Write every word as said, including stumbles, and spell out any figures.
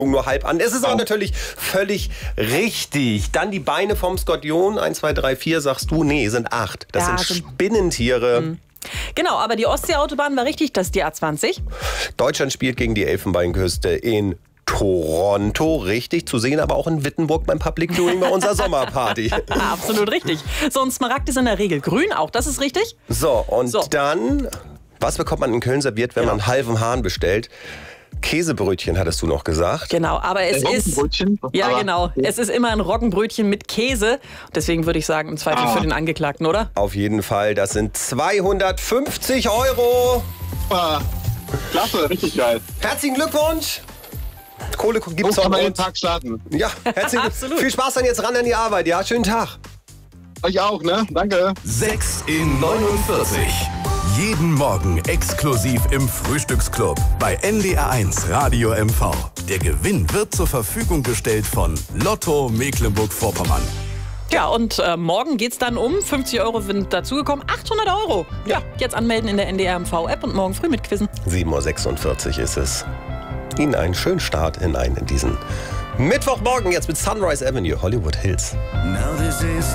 nur halb an. Es ist auch natürlich völlig richtig. Dann die Beine vom Skorpion. eins, zwei, drei, vier sagst du. Nee, sind acht. Das Ja, sind sind- Spinnentiere. Mhm. Genau, aber die Ostseeautobahn war richtig, das ist die A zwanzig. Deutschland spielt gegen die Elfenbeinküste in Toronto. Richtig zu sehen, aber auch in Wittenburg beim Public Viewing bei unserer Sommerparty. Ah, absolut richtig. So, und Smaragd ist in der Regel grün, auch das ist richtig. So, und So. dann, was bekommt man in Köln serviert, wenn Genau. man einen halben Hahn bestellt? Käsebrötchen, hattest du noch gesagt. Genau, aber es Äh, ist... Roggenbrötchen? Ja, Aber- genau. Es ist immer ein Roggenbrötchen mit Käse. Deswegen würde ich sagen, im Zweifel Ah. für den Angeklagten, oder? Auf jeden Fall, das sind zweihundertfünfzig Euro. Ah, klasse, richtig geil. Herzlichen Glückwunsch. Kohle gibt's Muss auch man mal bei den uns. Tag starten. Ja, herzlichen Absolut. Viel Spaß dann jetzt ran an die Arbeit. Ja, schönen Tag. Euch auch, ne? Danke. sechs in neunundvierzig. Jeden Morgen exklusiv im Frühstücksclub bei N D R eins Radio M V. Der Gewinn wird zur Verfügung gestellt von Lotto Mecklenburg-Vorpommern. Ja, und äh, morgen geht's dann um. fünfzig Euro sind dazugekommen. achthundert Euro. Ja, jetzt anmelden in der N D R M V-App und morgen früh mit Quizzen. sieben Uhr sechsundvierzig ist es. Ihnen einen schönen Start hinein in diesen Mittwochmorgen jetzt mit Sunrise Avenue, Hollywood Hills. Now this is